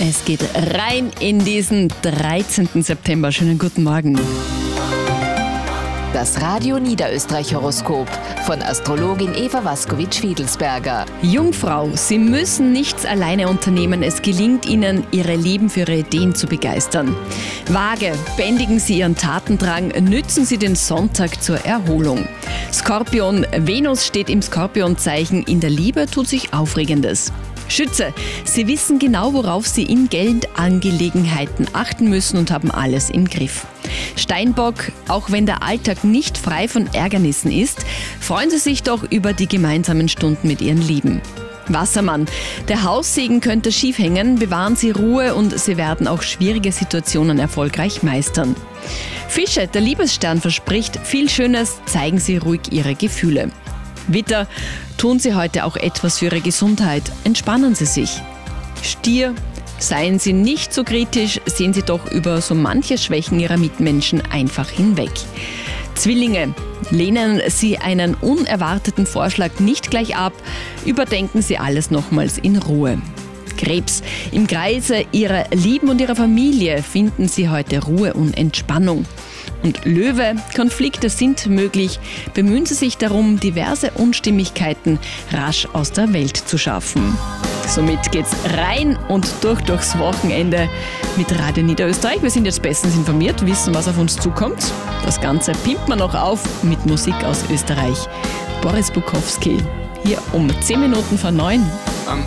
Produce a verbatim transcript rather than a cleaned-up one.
Es geht rein in diesen dreizehnten September. Schönen guten Morgen. Das Radio Niederösterreich-Horoskop von Astrologin Eva Waskowitsch-Fiedelsberger. Jungfrau, Sie müssen nichts alleine unternehmen. Es gelingt Ihnen, Ihre Lieben für Ihre Ideen zu begeistern. Waage, bändigen Sie Ihren Tatendrang, nützen Sie den Sonntag zur Erholung. Skorpion, Venus steht im Skorpionzeichen. In der Liebe tut sich Aufregendes. Schütze, Sie wissen genau, worauf Sie in Geldangelegenheiten achten müssen und haben alles im Griff. Steinbock, auch wenn der Alltag nicht frei von Ärgernissen ist, freuen Sie sich doch über die gemeinsamen Stunden mit Ihren Lieben. Wassermann, der Haussegen könnte schief hängen, bewahren Sie Ruhe und Sie werden auch schwierige Situationen erfolgreich meistern. Fische, der Liebesstern verspricht viel Schönes, zeigen Sie ruhig Ihre Gefühle. Widder, tun Sie heute auch etwas für Ihre Gesundheit, entspannen Sie sich. Stier, seien Sie nicht so kritisch, sehen Sie doch über so manche Schwächen Ihrer Mitmenschen einfach hinweg. Zwillinge, lehnen Sie einen unerwarteten Vorschlag nicht gleich ab, überdenken Sie alles nochmals in Ruhe. Krebs, im Kreise Ihrer Lieben und Ihrer Familie finden Sie heute Ruhe und Entspannung. Und Löwe, Konflikte sind möglich. Bemühen Sie sich darum, diverse Unstimmigkeiten rasch aus der Welt zu schaffen. Somit geht's rein und durch durchs Wochenende mit Radio Niederösterreich. Wir sind jetzt bestens informiert, wissen, was auf uns zukommt. Das Ganze pimpt man noch auf mit Musik aus Österreich. Boris Bukowski, hier um zehn Minuten vor neun.